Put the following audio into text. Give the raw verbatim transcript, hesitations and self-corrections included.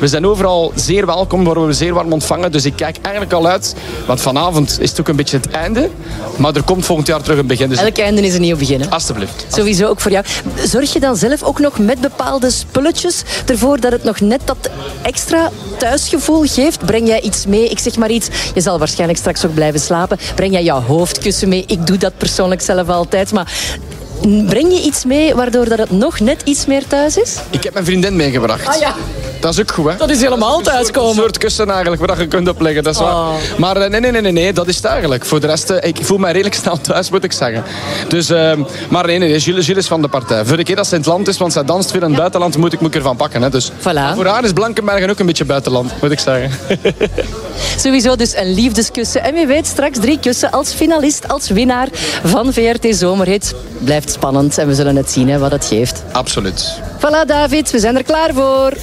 We zijn overal zeer welkom, worden we zeer warm ontvangen. Dus ik kijk eigenlijk al uit. Want vanavond is het ook een beetje het einde. Maar er komt volgend jaar terug een begin. Dus elk einde is een nieuw begin, hè? Alsjeblieft. Sowieso ook voor jou. Zorg je dan zelf ook nog met bepaalde spulletjes ervoor dat het nog net dat extra thuisgevoel geeft? Breng jij iets mee? Ik zeg maar iets. Je zal waarschijnlijk straks ook blijven slapen. Breng jij jouw hoofdkussen mee? Ik doe dat persoonlijk zelf altijd. Maar breng je iets mee waardoor dat het nog net iets meer thuis is? Ik heb mijn vriendin meegebracht. Ah ja. Dat is ook goed, hè? Dat is helemaal thuiskomen. Een soort kussen eigenlijk, waar je kunt opleggen. Dat is waar. Oh. Maar nee, nee, nee, nee, nee, dat is het eigenlijk. Voor de rest, ik voel mij redelijk snel thuis, moet ik zeggen. Dus, uh, maar nee, nee, Gilles, Gilles is van de partij. Voor de keer dat ze in het land is, want zij danst veel in het buitenland, moet ik me ervan pakken. Hè. Dus voilà. Voor haar is Blankenbergen ook een beetje buitenland, moet ik zeggen. Sowieso dus een liefdeskussen. En wie weet straks drie kussen als finalist, als winnaar van V R T Zomerhit. Blijft spannend en we zullen het zien, hè, wat het geeft. Absoluut. Voilà, David, we zijn er klaar voor.